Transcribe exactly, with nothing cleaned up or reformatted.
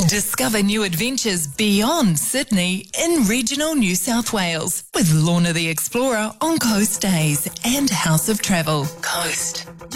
Discover new adventures beyond Sydney in regional New South Wales with Lorna the Explorer on Coast Days and House of Travel. Coast.